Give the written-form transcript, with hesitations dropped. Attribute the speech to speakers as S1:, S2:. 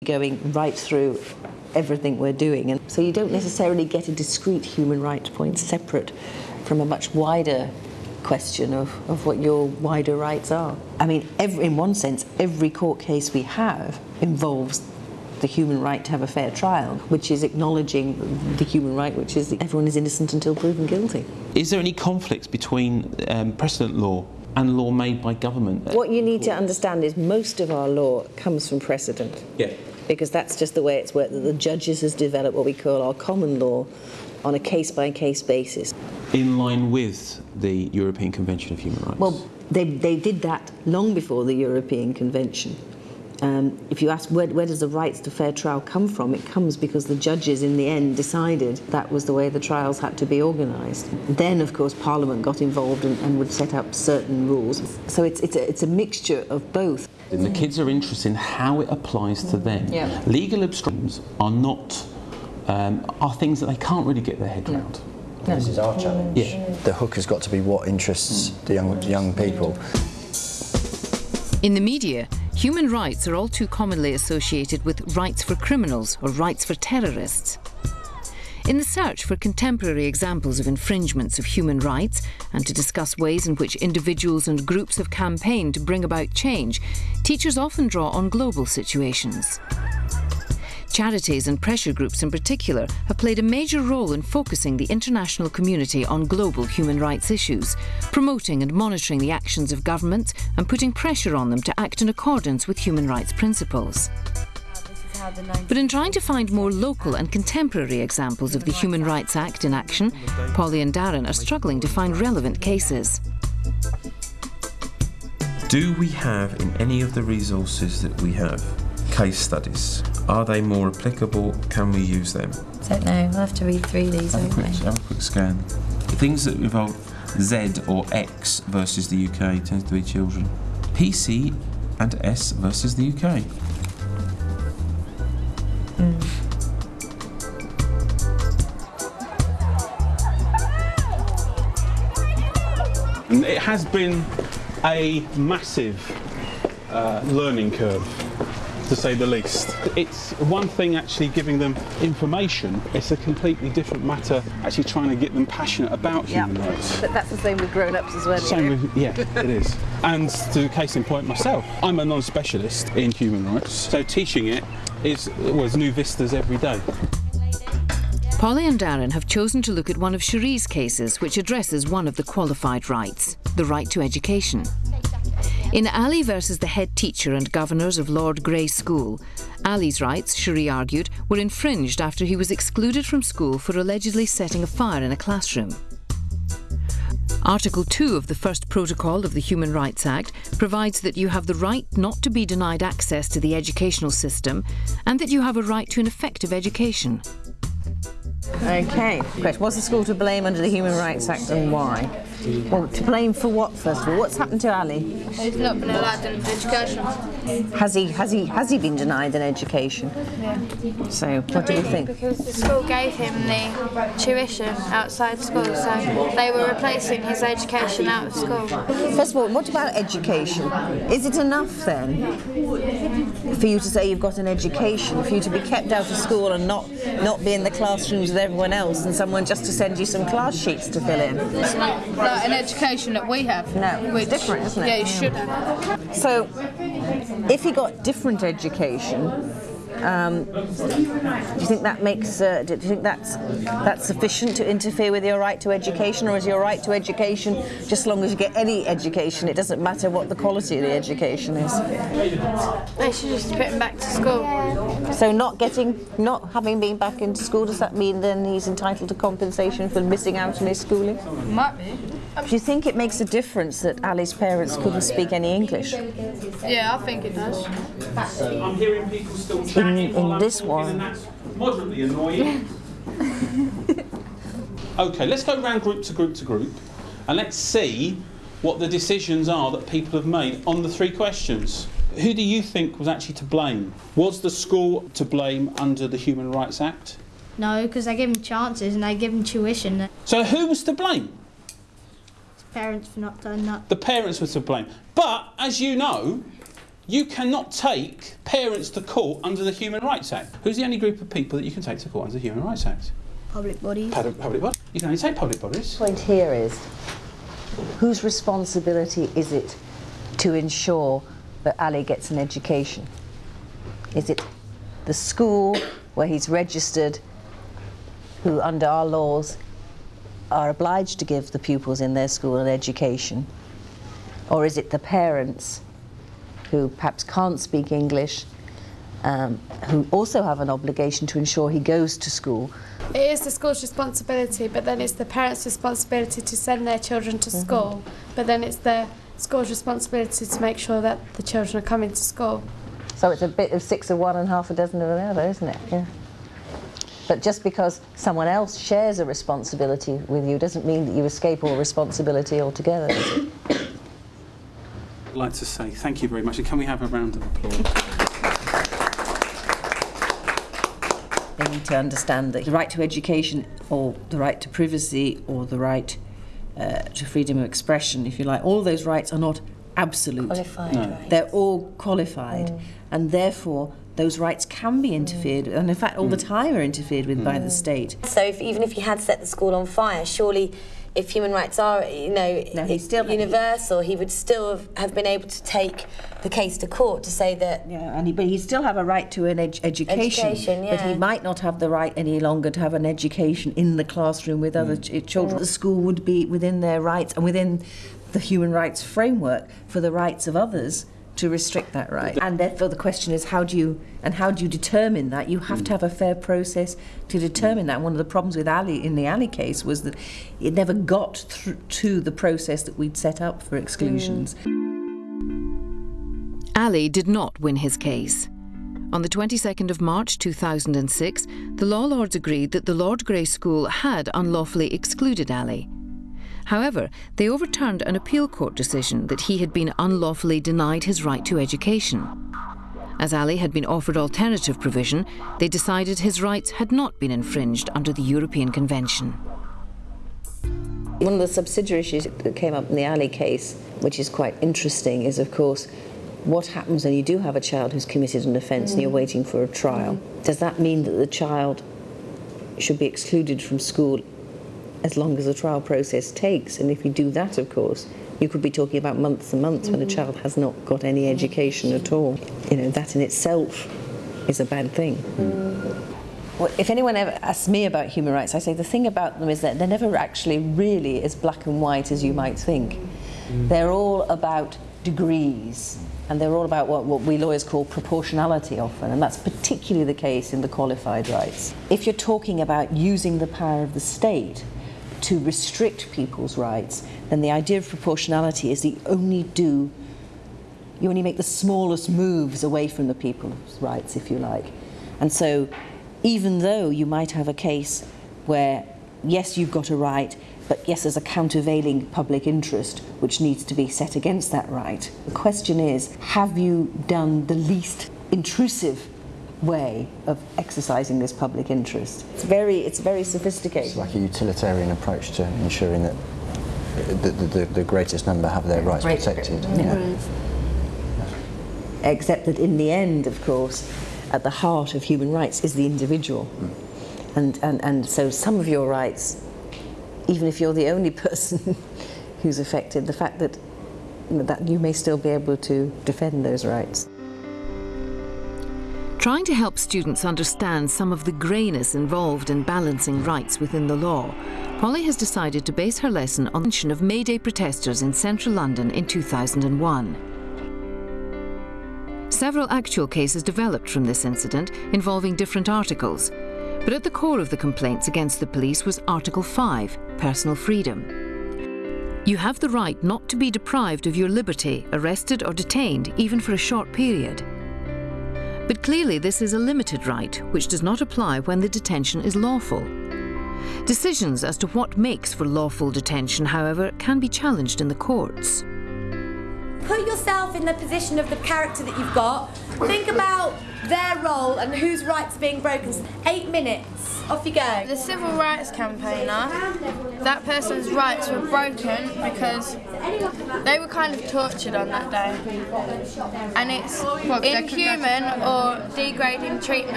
S1: going right through everything we're doing, and so you don't necessarily get a discrete human rights point separate from a much wider question of what your wider rights are. I mean, in one sense, every court case we have involves the human right to have a fair trial, which is acknowledging the human right, which is everyone is innocent until proven guilty.
S2: Is there any conflicts between precedent law and law made by government?
S1: What you need to understand is most of our law comes from precedent.
S2: Yeah.
S1: Because that's just the way it's worked, that the judges has developed what we call our common law on a case-by-case basis.
S2: In line with the European Convention of Human Rights?
S1: Well, they did that long before the European Convention. If you ask where does the rights to fair trial come from, it comes because the judges in the end decided that was the way the trials had to be organised. Then, of course, Parliament got involved and would set up certain rules. So it's a mixture of both.
S2: And the kids are interested in how it applies to them.
S1: Yeah.
S2: Legal obstructions are not are things that they can't really get their head around.
S1: No.
S3: This is our challenge.
S2: Yeah.
S3: The hook has got to be what interests the young people.
S4: In the media, human rights are all too commonly associated with rights for criminals or rights for terrorists. In the search for contemporary examples of infringements of human rights and to discuss ways in which individuals and groups have campaigned to bring about change, teachers often draw on global situations. Charities and pressure groups in particular have played a major role in focusing the international community on global human rights issues, promoting and monitoring the actions of governments and putting pressure on them to act in accordance with human rights principles. But in trying to find more local and contemporary examples of the Human Rights Act in action, Polly and Darren are struggling to find relevant cases.
S5: Do we have in any of the resources that we have case studies? Are they more applicable? Can we use them?
S6: I don't know, we'll have to read through these, won't we?
S5: Have a quick scan. Things that involve Z or X versus the UK tends to be children. PC and S versus the UK.
S7: It has been a massive learning curve, to say the least. It's one thing actually giving them information, it's a completely different matter actually trying to get them passionate about human rights.
S1: But that's the same with grown-ups as well.
S7: Same with, yeah, it is. And to case in point myself, I'm a non-specialist in human rights, so teaching it was new vistas every day.
S4: Polly and Darren have chosen to look at one of Cherie's cases which addresses one of the qualified rights, the right to education. In Ali versus the head teacher and governors of Lord Grey School, Ali's rights, Cherie argued, were infringed after he was excluded from school for allegedly setting a fire in a classroom. Article 2 of the first protocol of the Human Rights Act provides that you have the right not to be denied access to the educational system and that you have a right to an effective education.
S1: Okay, question. Was the school to blame under the Human Rights Act and why? Well, to blame for what, first of all? What's happened to Ali?
S8: He's not been allowed an education.
S1: Has he been denied an education?
S8: Yeah.
S1: So, what do you think?
S8: Because the school gave him the tuition outside school, so they were replacing his education out of school.
S1: First of all, what about education? Is it enough then for you to say you've got an education, for you to be kept out of school and not be in the classrooms with everyone else and someone just to send you some class sheets to fill in?
S8: It's not like an education that we have.
S1: No, it's different, isn't it?
S8: Yeah, you should have.
S1: So, if he got different education, do you think that makes? Do you think that's sufficient to interfere with your right to education, or is your right to education just as long as you get any education? It doesn't matter what the quality of the education is.
S8: They should just put him back to school.
S1: So, not having been back into school, does that mean then he's entitled to compensation for missing out on his schooling?
S8: Might be.
S1: Do you think it makes a difference that Ali's parents couldn't speak any English?
S8: Yeah, I think it does.
S7: I'm hearing people still chatting
S1: in this one.
S7: and that's moderately annoying. Okay, let's go round group to group to group and let's see what the decisions are that people have made on the 3 questions. Who do you think was actually to blame? Was the school to blame under the Human Rights Act?
S9: No, because they give him chances and they give him tuition.
S7: So who was to blame?
S9: His parents for not doing that.
S7: The parents were to blame. But, as you know, You cannot take parents to court under the Human Rights Act. Who's the only group of people that you can take to court under the Human Rights Act?
S9: Public bodies.
S7: Public bodies. You can only take public bodies.
S1: The point here is, whose responsibility is it to ensure that Ali gets an education? Is it the school where he's registered, who under our laws are obliged to give the pupils in their school an education? Or is it the parents who perhaps can't speak English, who also have an obligation to ensure he goes to school?
S10: It is the school's responsibility, but then it's the parents' responsibility to send their children to school. But then it's the school's responsibility to make sure that the children are coming to school.
S1: So it's a bit of 6 of one and half a dozen of another, isn't it? Yeah. But just because someone else shares a responsibility with you doesn't mean that you escape all responsibility altogether, does it?
S7: I'd like to say thank you very much, and can we have a round of applause?
S1: They need to understand that the right to education, or the right to privacy, or the right to freedom of expression, if you like, all those rights are not absolute.
S6: Qualified rights.
S1: They're all qualified, and therefore those rights can be interfered with, and in fact all the time are interfered with by the state.
S6: So even if you had set the school on fire, surely if human rights are, universal, he would still have been able to take the case to court to say that...
S1: Yeah, but he'd still have a right to an education,
S6: yeah.
S1: but he might not have the right any longer to have an education in the classroom with other children. The school would be within their rights and within the human rights framework for the rights of others to restrict that right. And therefore the question is, how do you determine that? You have to have a fair process to determine that. One of the problems with Ali, in the Ali case, was that it never got through to the process that we'd set up for exclusions.
S4: Ali did not win his case. On the 22nd of March 2006, the Law Lords agreed that the Lord Grey School had unlawfully excluded Ali. However, they overturned an appeal court decision that he had been unlawfully denied his right to education. As Ali had been offered alternative provision, they decided his rights had not been infringed under the European Convention.
S1: One of the subsidiary issues that came up in the Ali case, which is quite interesting, is of course what happens when you do have a child who's committed an offence and you're waiting for a trial. Does that mean that the child should be excluded from school as long as the trial process takes? And if you do that, of course, you could be talking about months and months when a child has not got any education at all. You know, that in itself is a bad thing. Well, if anyone ever asks me about human rights, I say the thing about them is that they're never actually really as black and white as you might think. They're all about degrees, and they're all about what we lawyers call proportionality often, and that's particularly the case in the qualified rights. If you're talking about using the power of the state to restrict people's rights, then the idea of proportionality is that you only make the smallest moves away from the people's rights, if you like. And so, even though you might have a case where, yes, you've got a right, but yes, there's a countervailing public interest which needs to be set against that right, the question is, have you done the least intrusive way of exercising this public interest? It's very sophisticated.
S3: It's like a utilitarian approach to ensuring that the greatest number have their rights protected. Yeah.
S1: Except that in the end, of course, at the heart of human rights is the individual. And so some of your rights, even if you're the only person who's affected, the fact that you may still be able to defend those rights.
S4: Trying to help students understand some of the greyness involved in balancing rights within the law, Polly has decided to base her lesson on the mention of May Day protesters in central London in 2001. Several actual cases developed from this incident involving different articles, but at the core of the complaints against the police was Article 5, personal freedom. You have the right not to be deprived of your liberty, arrested or detained, even for a short period. But clearly this is a limited right, which does not apply when the detention is lawful. Decisions as to what makes for lawful detention, however, can be challenged in the courts.
S11: Put yourself in the position of the character that you've got. Think about their role and whose rights are being broken. 8 minutes Off you go.
S8: The civil rights campaigner, that person's rights were broken because they were kind of tortured on that day. And it's inhuman or degrading treatment